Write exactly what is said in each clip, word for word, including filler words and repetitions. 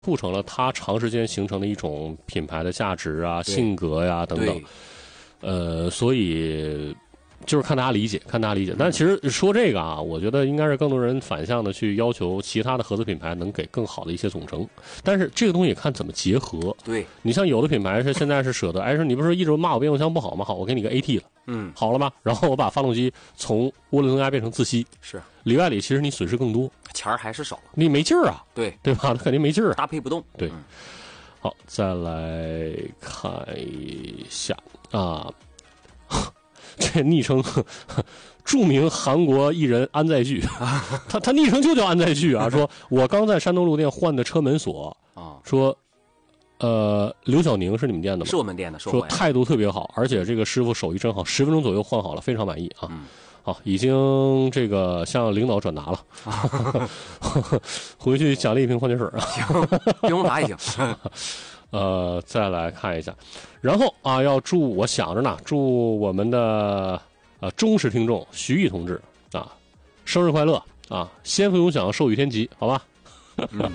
促成了它长时间形成的一种品牌的价值啊、性格呀、啊、等等。呃，所以就是看大家理解，看大家理解。但其实说这个啊，我觉得应该是更多人反向的去要求其他的合资品牌能给更好的一些总成。但是这个东西看怎么结合。 对， 你像有的品牌是现在是舍得，哎，说你不是一直骂我变速箱不好吗？好，我给你个 A T 了， 嗯， 好了吧？然后我把发动机从涡轮增压变成自吸， 是里外里其实你损失更多， 钱儿还是少， 你没劲儿啊， 对对吧？它肯定没劲儿、啊， 搭配不动。 对， 嗯、 好，再来看一下啊。这昵称著名韩国艺人安在巨，他他昵称就叫安在巨啊。说我刚在山东路店换的车门锁啊，说呃刘小宁是你们店的吗？ 是我们店的， 说态度特别好，而且这个师傅手艺真好，十分钟左右换好了，非常满意啊。 嗯、 好，已经这个向领导转达了，啊、回去奖励一瓶矿泉水啊。 行，不用拿也行。 呃，再来看一下，然后啊，要祝我想着呢，祝我们的呃忠实听众徐毅同志啊，生日快乐啊，先福永享，寿与天齐，好吧？嗯、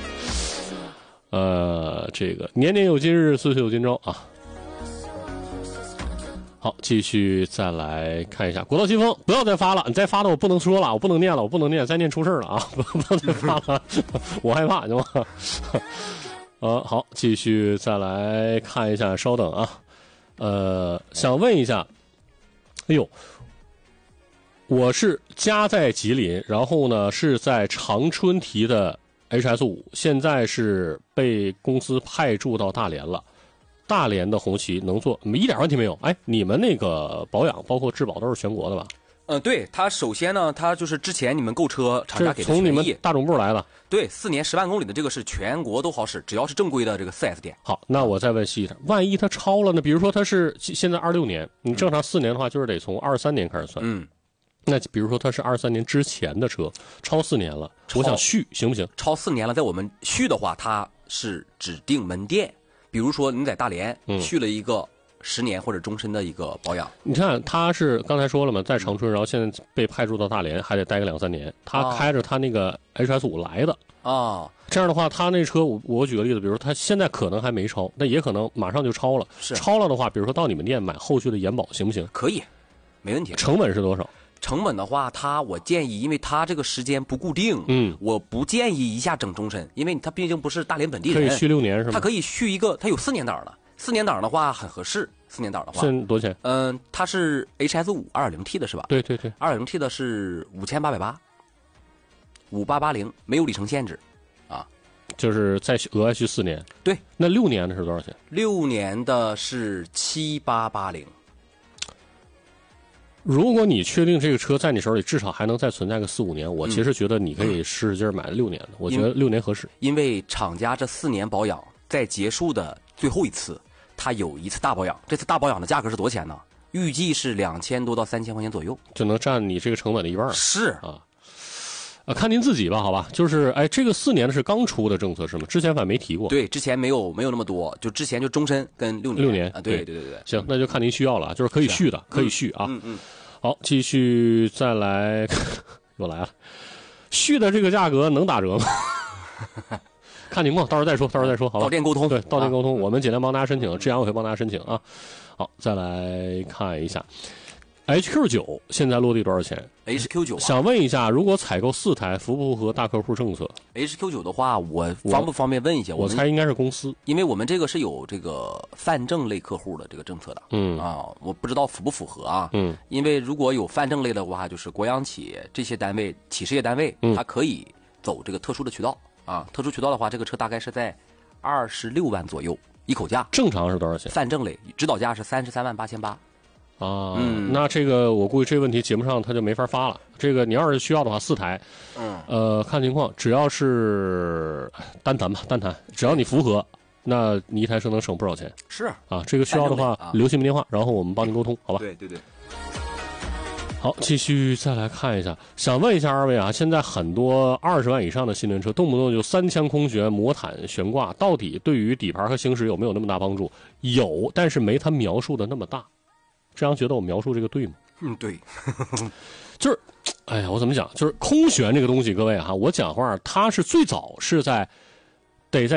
呃，这个年年有今日，岁岁有今朝啊。好，继续再来看一下国道新风，不要再发了，你再发的我不能说了，我不能念了，我不能念，再念出事了啊！不要再发了，我害怕，行吗？呃，好，继续再来看一下，稍等啊，呃，想问一下，哎呦，我是家在吉林，然后呢是在长春提的 H S 五，现在是被公司派驻到大连了。大连的红旗能做，一点问题没有。哎，你们那个保养包括质保都是全国的吧？ 呃，对，它首先呢，它就是之前你们购车厂家给的权益， 从你们大总部来的。 对，四年十万公里的这个是全国都好使，只要是正规的这个 四 S 店。 好，那我再问细一点，万一它超了呢？比如说它是现在二六年，你正常四年的话，就是得从二三年开始算。 嗯， 那比如说它是二三年之前的车，超四年了，我想续行不行？ 超四年了，在我们续的话，它是指定门店，比如说你在大连、嗯、续了一个。十年或者终身的一个保养， 你看他是刚才说了嘛，在长春，然后现在被派驻到大连，还得待个两三年。他开着他那个 H S 五来的啊、哦， 这样的话，他那车我我举个例子，比如说他现在可能还没超，那也可能马上就超了。 是超了的话，比如说到你们店买后续的延保行不行？ 可以，没问题。 成本是多少？ 成本的话，他我建议，因为他这个时间不固定， 嗯， 我不建议一下整终身，因为他毕竟不是大连本地人， 可以续六年是吗？ 他可以续一个，他有四年档的，四年档的话很合适。四年档的话， 现在多少钱？ 嗯、呃，它是 H S 五 二点零 T 的是吧？ 对对对， 二点零 T 的是五千八百八，五八八零，没有里程限制，啊， 就是再额外续四年。 对， 那六年的是多少钱？ 六年的是七八八零。 如果你确定这个车在你手里至少还能再存在个四五年，我其实觉得你可以使使劲买六年的，嗯、我觉得六年合适。 因为厂家这四年保养在结束的最后一次。它有一次大保养，这次大保养的价格是多少钱呢？预计是两千多到三千块钱左右， 就能占你这个成本的一半。 是啊，啊，看您自己吧，好吧。就是哎，这个四年的是刚出的政策是吗？之前反正没提过。 对，之前没有没有那么多，就之前就终身跟六年。 六年啊，对对对对。 行，那就看您需要了，就是可以续的， 啊、 可以续啊。 嗯 嗯, 嗯。 好，继续再来，又来了，续的这个价格能打折吗？看情况，到时候再说，到时候再说，好吧？ 到店沟通， 对，到店沟通，啊、我们尽量帮大家申请，这样我会帮大家申请啊。好，再来看一下 H Q 九 现在落地多少钱 ？H Q 九、啊、 想问一下，如果采购四台，符不符合大客户政策 ？H Q 九 的话，我方不方便问一下？ 我, 我猜应该是公司， 因为我们这个是有这个泛证类客户的这个政策的。 嗯啊，我不知道符不符合啊。 嗯， 因为如果有泛证类的话，就是国央企这些单位、企事业单位， 嗯、 它可以走这个特殊的渠道。啊，特殊渠道的话，这个车大概是在二十六万左右一口价。 正常是多少钱？ 泛证类指导价是三十三万八千八。 啊，嗯，那这个我估计这个问题节目上他就没法发了。这个你要是需要的话，四台， 嗯， 呃，看情况，只要是单谈吧，单谈，只要你符合，那你一台车能省不少钱。 是啊，这个需要的话， 啊、 留姓名电话，然后我们帮您沟通，好吧？ 对对对。 好，继续再来看一下，想问一下二位啊，现在很多二十万以上的新能源车，动不动就三枪空悬、魔毯悬挂，到底对于底盘和行驶有没有那么大帮助？有，但是没他描述的那么大。这样觉得我描述这个对吗？ 嗯，对， 就是，哎呀，我怎么讲？就是空悬这个东西，各位哈，我讲话，它是最早是在得在